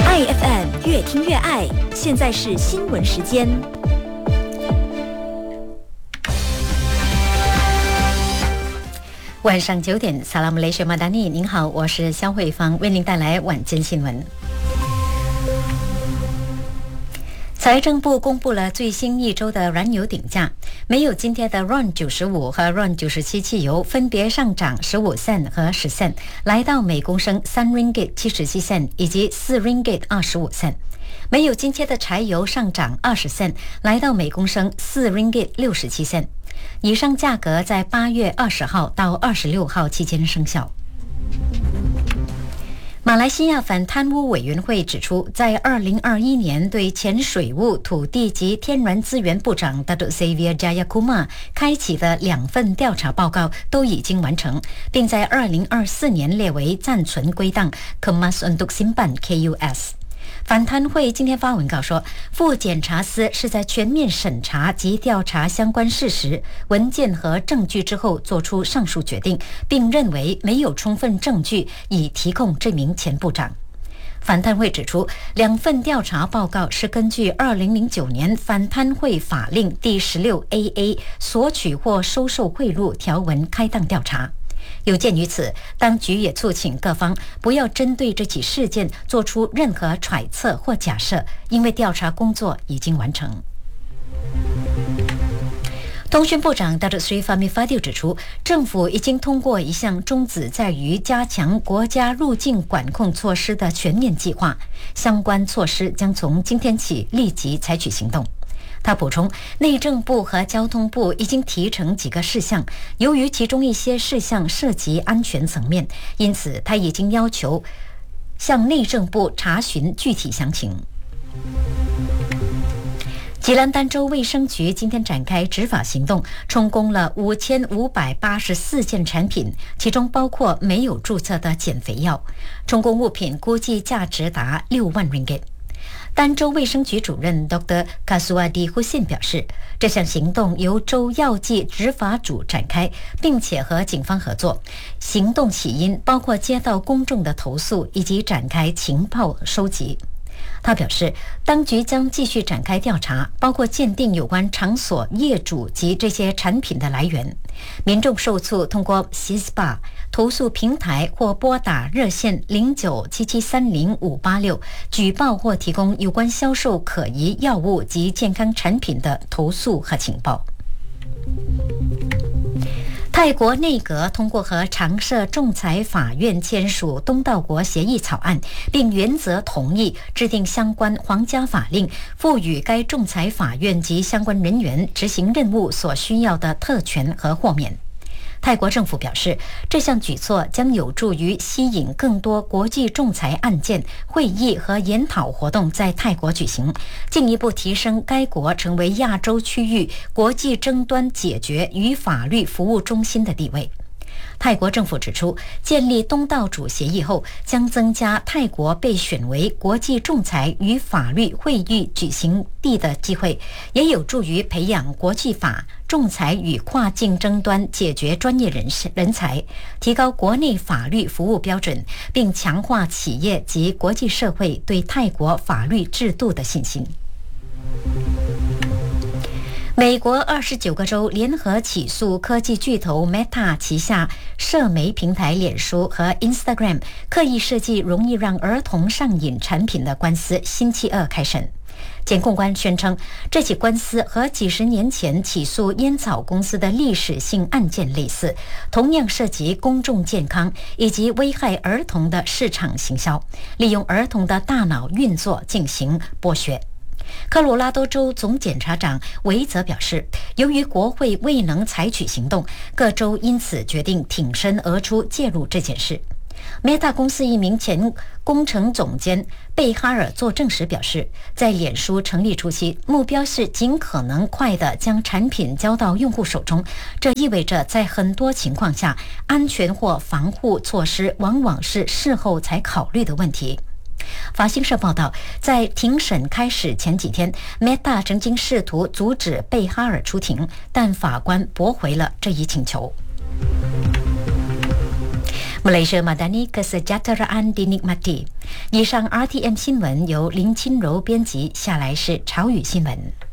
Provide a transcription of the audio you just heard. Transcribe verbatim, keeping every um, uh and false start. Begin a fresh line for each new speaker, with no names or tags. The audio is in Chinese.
爱 F M 越听越爱，现在是新闻时间。
晚上九点，萨拉姆雷雪马达尼，您好，我是肖慧芳，为您带来晚间新闻。财政部公布了最新一周的燃油顶价，没有津贴的 R O N 九十五和 R O N 九十七汽油分别上涨十五 cent 和十 cent， 来到每公升三 ringgit 七十七 cent 以及四 ringgit 二十五 cent。没有津贴的柴油上涨二十 cent， 来到每公升四 ringgit 六十七 cent。以上价格在八月二十号到二十六号期间生效。马来西亚反贪污委员会指出，在二零二一年对前水务、土地及天然资源部长 Datuk Xavier Jayakumar 开启的两份调查报告都已经完成，并在二零二四年列为暂存归档 Kemas Untuk Simpan K U S。反贪会今天发文告说，副检察司是在全面审查及调查相关事实、文件和证据之后做出上述决定，并认为没有充分证据以提控这名前部长。反贪会指出，两份调查报告是根据二零零九年反贪会法令第十六 A A 索取或收受贿赂条文开档调查。有鉴于此，当局也促请各方不要针对这起事件做出任何揣测或假设，因为调查工作已经完成。通讯部长 Datuk Seri Fahmi Fadil 指出，政府已经通过一项宗旨在于加强国家入境管控措施的全面计划，相关措施将从今天起立即采取行动。他补充，内政部和交通部已经提成几个事项，由于其中一些事项涉及安全层面，因此他已经要求向内政部查询具体详情。吉兰丹州卫生局今天展开执法行动，充公了五千五百八十四件产品，其中包括没有注册的减肥药，充公物品估计价值达六万 ringgit。丹州卫生局主任 Doctor Kaswadi Hussein 表示，这项行动由州药剂执法组展开，并且和警方合作。行动起因包括接到公众的投诉以及展开情报收集。他表示，当局将继续展开调查，包括鉴定有关场所业主及这些产品的来源。民众受促通过 S I S P A 投诉平台或拨打热线零九七七三零五八六举报或提供有关销售可疑药物及健康产品的投诉和情报。泰国内阁通过和常设仲裁法院签署东道国协议草案，并原则同意制定相关皇家法令，赋予该仲裁法院及相关人员执行任务所需要的特权和豁免。泰国政府表示，这项举措将有助于吸引更多国际仲裁案件、会议和研讨活动在泰国举行，进一步提升该国成为亚洲区域国际争端解决与法律服务中心的地位。泰国政府指出，建立东道主协议后，将增加泰国被选为国际仲裁与法律会议举行地的机会，也有助于培养国际法、仲裁与跨境争端解决专业人士人才，提高国内法律服务标准，并强化企业及国际社会对泰国法律制度的信心。美国二十九个州联合起诉科技巨头 Meta 旗下社媒平台脸书和 Instagram 刻意设计容易让儿童上瘾产品的官司，星期二开审。检控官宣称，这起官司和几十年前起诉烟草公司的历史性案件类似，同样涉及公众健康以及危害儿童的市场行销，利用儿童的大脑运作进行剥削。科罗拉多州总检察长维泽表示，由于国会未能采取行动，各州因此决定挺身而出介入这件事。Meta 公司一名前工程总监贝哈尔作证时表示，在脸书成立初期，目标是尽可能快地将产品交到用户手中，这意味着在很多情况下，安全或防护措施往往是事后才考虑的问题。法新社报道，在庭审开始前几天 Meta 曾经试图阻止贝哈尔出庭，但法官驳回了这一请求。 Malaysia Madani Kesejahteraan Dinikmati。以上 R T M 新闻由林清柔编辑，下来是潮语新闻。